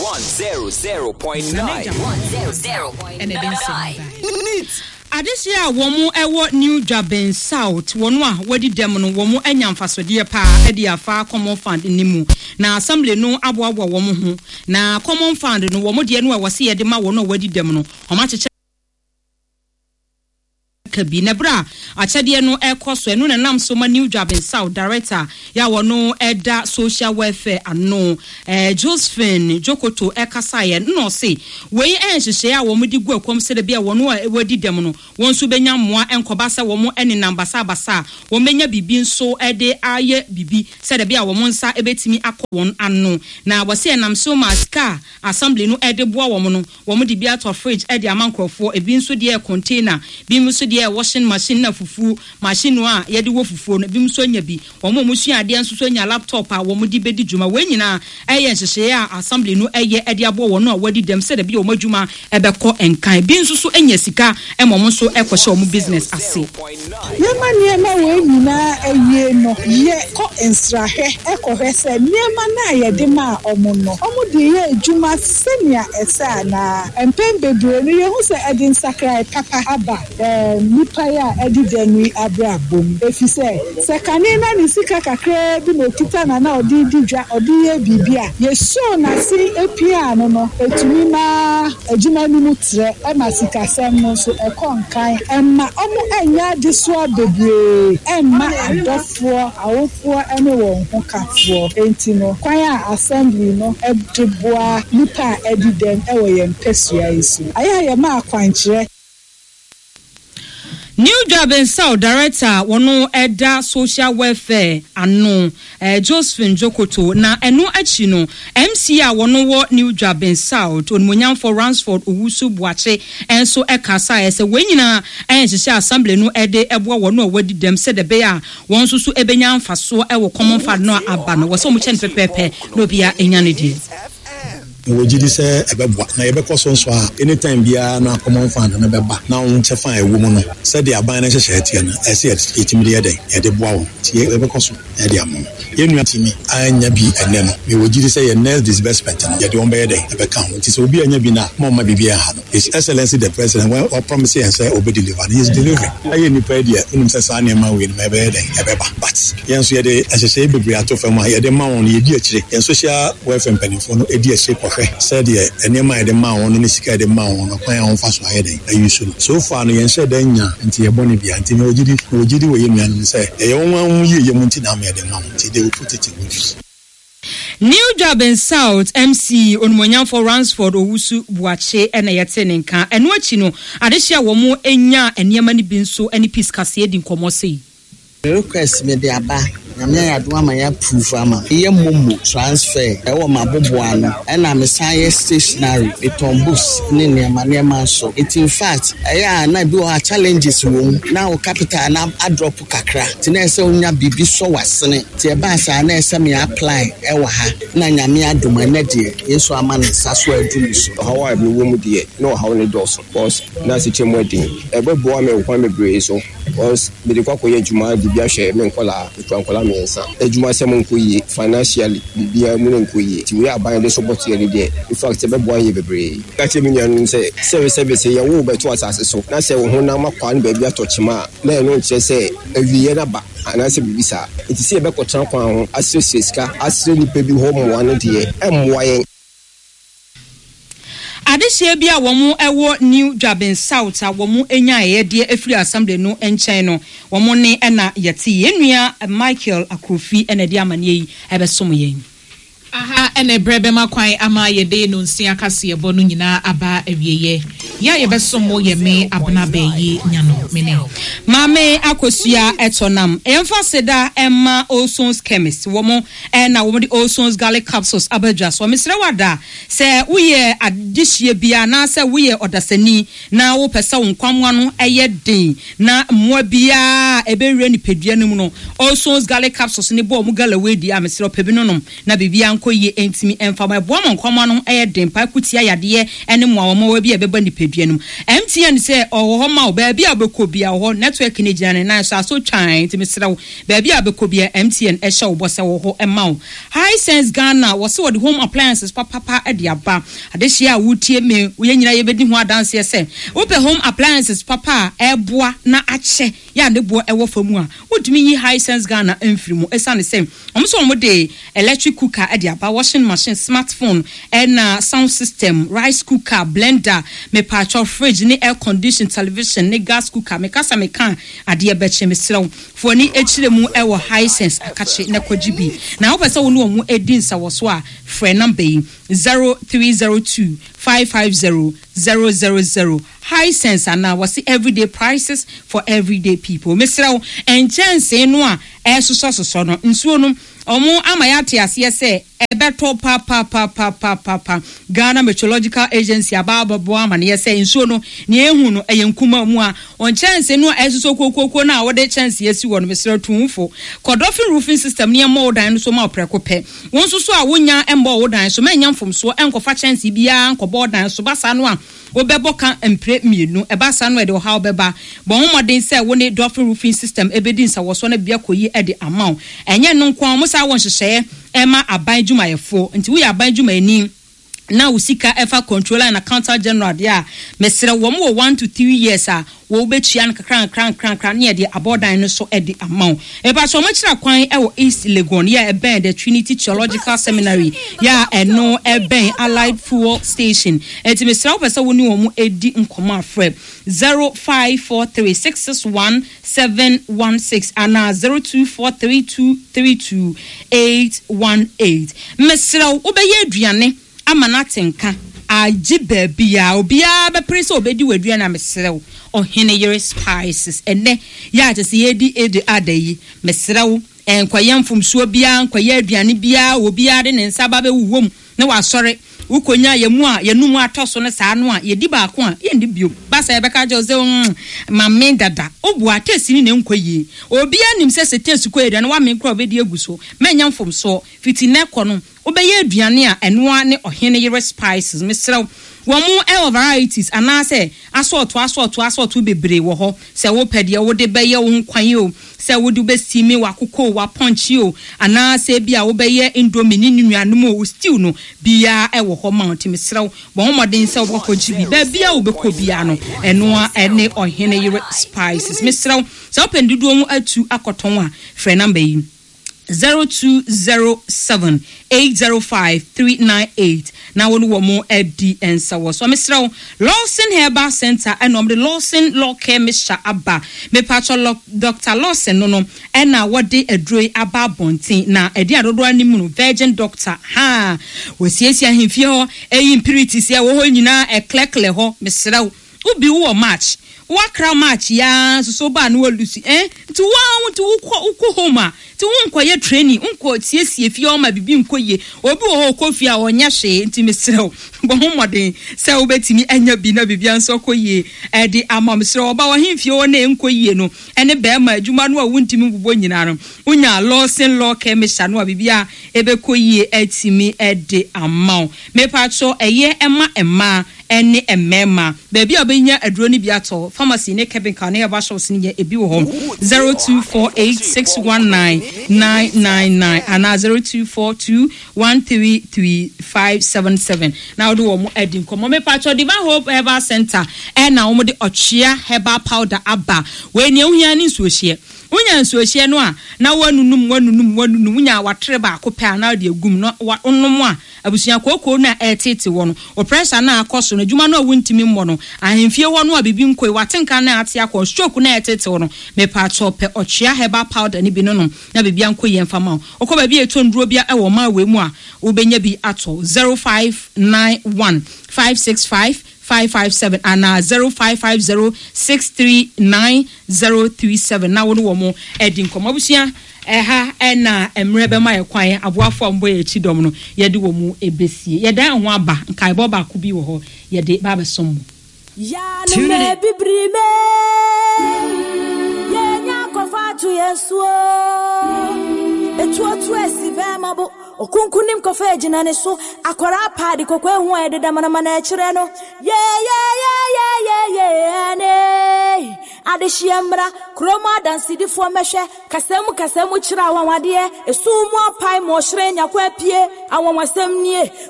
100.9. Adisia womu ewo New Durban South wonu a wadi dem no womu anya mfasode pa edi afa common fund nimu na assembly no aboabo womu ho na common fund no womu de no a wose ye de ma wono wadi dem no oma cheche kabi nebra achede no ekoso enu na nam so ma New Durban South director ya wono eda social welfare ano Josephine Jokoto ekasaye no se we enhyehyɛ a womu di gu akom se de bia wono a wadi dem no wonso benya moa enkoba se womu ene nambasa basa womenya bibi nso ede aye bibi se de bia womu nsa ebetimi akɔ ano na wose nam so maska assembly no ede boa womu no womu di bia to fridge ede amankrofo ebi nso de container bi nso de washing machine na fufu machine a yede wo fufu no bi nso nya bi womu musua ade nso so nya laptop a womu di bedi djuma we nyina eye nhyehyɛ a assembly no eye ede abo wono a wadi dem se de bia womu djuma ebekɔ enkan bi nso so enya sika emom so ekɔhyɛ womu business ase yema niema we nyina eye no ye kɔ ensrahɛ ekɔhwɛ se niema na yede ma omo no omo de ye djuma senia esa na empem bebre no ye hu se ede nsakra papa aba nipa ya edi denwi abra bom efise se kanina ni sika kakra bi no kita na odi didwa odi ye bibia ye so na si epia no etumi ma adwuma ni mutre e ma sika sem no so ekonkan emma omo enya diso bebre emma adofo awofo ene won ho kafo enti no kwan a assembly no edeboa nipa edi den e wo ye mpesua yesu aya ye ma akwankyere New Durban South director wono eda social welfare ano Josephine Jokoto na eno achi no MC a wono wo New Durban South onmonyam for Ransford Owusu Buache enso ekasa ese wenyina enhyehyɛ assembly no ede eboa wono a wadi dem se de be a won susu ebenya mfaso ewo common fund no aba no wo so mu kyɛn pepepe no bia enya ne di wojidi se ebeboa na yebekɔ so nso a anytime bia na common fund na beba na won chefa ewo mu no se de aban na hyehyɛ tie no ɛse etimi de yɛden yɛde boa wo tie yebekɔ so yɛde amo yɛnua timi anya bi ene no me wojidi se yɛ next disbursement no yɛde won bɛ yɛden ebeka ho nti se obi anya bi na ma bibia ha no his excellency the president when or promise and say obi deliver he is delivering aye nipa dia unum se sa na ma we no bɛ yɛden ebeba but yɛnso yɛde ɛhyehyɛ bebre ato fam a yɛde ma won yɛdi akyire yɛn social welfare mpanimfo no edi akyire said the enema de ma won ni sika de ma won kwan a won fa so ayede ayusu so far no yen said anya nti ye boni bia nti ogidi we ye nuanu say e won wan ye mu nti na ma de ma nti they will put it in use. New Durban South MC onmonyam for Ransford Owusu Buache ena yete nenka eno achi no adehia wo mu enya enema ni bi nso eni peace kase di nkomo sei request me de aba nyame ya do ama ya proof ama ye momo transfer e wo maboboa no e na me science stationary beton books ne nema so it in fact ya na bi o challenges wo na o capital na drop kakra ti na se onya bibi so wasene ti e ba sa na se me apply e wa ha na nyame adoma na de yeso ama ne saso adumi so how I be wo mu de no how ne do so cause na se chemo din e be boa me kwan bebre so cause me de kwa koye juma di bia hwe me nkola twankola mensa ejuma se mon koyi financially bia mu nkoyi ti we aban de support ye de in fact e be boa ye bebre ka che me nyanu se se ye wo be to asase so na se wo ho na makwa no ba bia tochima na e no che se awiye na ba ana se bibisa iti se e be kotran kwan ho asese sika asese ni pe bi ho mo anu de emmoa ye adehia bia wo mu ewo New Durban South a wo mu enya yede afri assembly no enchen no wo mu ne na yete yenua Michael Akrofi ena de amane yi ebesom yen aha ene brebe makwan ama yede no nsia kase ebo no nyina aba awieye ya yebesom ye me abna bayi nyano mene mame akosua etonam emfa seda emma Olson's chemist wo mo na wo di Olson's garlic capsules abadwa so mesre wada se uye adihie bia na se uye odasani na wo pesa wonkwamwa no eye den na mmoa bia ebewre ni pedua no mu no Olson's garlic capsules ni bo mu galawe di amesre opebi no nom na bibia koye entimi emfa ma boa monkwama no eye den pa kutia yade ene moa wo mo wa bia beba ni dwumadeduanum MTN say ho ma baabi abekobia ho network ni gina na so twan ti mesrew baabi abekobia MTN ehye wo bose wo ho ema wo Hisense Ghana wo se wo the home appliances papa ade aba adehia a wotie me wo nyina ye bedi ho adanse se wo pe home appliances papa eboa na ache ya ne bo ewo famu a wodumi yi Hisense Ghana emfiri mu esane se omso mo de electric cooker ade aba washing machine smartphone and sound system rice cooker blender me patcho fridge ni air condition television ni gas cooker me kasa me kan ade ebeche me serew fo ni echire mu ewo Hisense akache na kwajibi na wo pese wo no mu edin sa wo so a frɛ number 0302 550 000 Hisense and now was everyday prices for everyday people. Mr. and chance no a so no nsuo no omo amayate ase se ebeto pa Ghana Meteorological Agency ababo ama ne se nsuo no ne ehu no eyenkuma mu a on chance no esuso kokoko na wode chance yesi wo no Mr. Tumfo Kodofin roofing system ne mo dan so ma oprekopɛ won so a wonya embo wo dan so ma nyamfom so enkofa chance bia enkobo dan so basa no a obebo kan empre mienu ebasa no e de wo ha obeba bon modern say woni Dolphin roofing system ebedin sa wo so na bia koyi e de amount enye no nko mo sa won hyehyɛ ema aban dwumayefo nti wo ya aban dwumani na usika efa controller and accountant general dia mesere wo mo 1 to 3 years a wo betua kran ne de abodan no so e de amount e ba so mo kira kwan e wo East Legon ya e ben the Trinity Theological Seminary ya eno e ben Allied Fuel Station e ti mesere wo pese wo ni wo mo edi nkomo afre 0543611716 ana 0243232818 mesere wo be ye aduane amanatenka aji babia obia be prince obedi wadua na mesrew ohene yere spices ene ya jese yedi edi adayi mesrew enkwayemfum so bia nkwaya aduane bia obia de ne nsa ba be wuwom na wasore ukonya yemu a yenum atoso ne saa no a yedi ba ko a yendi bio basa ye beka jose mamme dada obu atesi ni ne nkwaye obia nim se tesu ko edane wa me kro obedi eguso menyamfom so fitine ko no obeye aduane a enoa ne ohene yere spices mesrew wo mu varieties anase asorto bebre wo ho se wo pede wo de beye wo nkwan o se wo de besimi wakoko wa punch o anase bia wo beye indomie ni nuanum o stew no bia e wo ho mount mesrew bo modern se wo koji bi ba bia wo bekọ bia no enoa ene ohene yere spices mesrew se wo pendudu mu atu akoton a frɛ number yi 0207-805-398 na wonu wo mo edi ensa wo so mesrew Lawson Herbal Center enom the Lawson Law Care Misha Abba me patro Dr. Lawson no ena wode adroi aba bontin na edi adodo animu no Virgin Doctor ha wosiesia hemfie ho impurities ya wo ho nyina eklekle ho mesrew ubi wo match wakra match ya so ba na walusi nti wa nti ukọ homa ti unkoye training unko tiesie fie o ma bibi nkoye obi wo kofi a onya hwe nti mesrew bo homode se obetimi anya bi na bibi anso koye e di ama mesrew oba wo hemfie o na nkoye no ene be ma adwuma no a wuntimi bubo nyina no unya Lawson Law Care Misha no bibi a ebe koye atimi e di ama me patcho eye ema ene emema baby obenya aduro ni biato pharmacy ne chemical ne yaba shows ni ebi wo ho 0248619999 ana 0242133577 now do wo edi nkomo me patcho Divine Hope Herbal Center na wo de ochia herbal powder aba we ne ohia ni nsuohie unya nsuohie no a na wanunum unya watere ba akopɛ na de agum no onnom a abusuya kokoro na etete wo no o pressure na akoso no adwuma no wuntimi mmɔ no ahemfie ho no a bibi nkoi watenka na ate akɔ stroke na etete wo no me pa chope ochia herbal powder ni bi no na bibi ankoi yemfama okɔ bi etonduro bia ɛwɔ ma we mu a wobenya bi ato 0591565557 and 0550639037 na wo no mo edi nkomo abusuya eha ena emrebe ma yekwan aboafo mbo ye chidom no yede wo mu ebesie yeda ho aba nkai bo ba ku bi wo ho yede ba besom ya no me bibrime ye nya ko fa tu yesuo etu otu esi be mabo okunkunim kofa ejina ne so akora paadi kokwe hu ede da mana mana ekire no ye ne adehyiamra kroma dansidifo mehwe kasemu kira awawade esu mu apai mo hire nyakwa pie awonwasem nie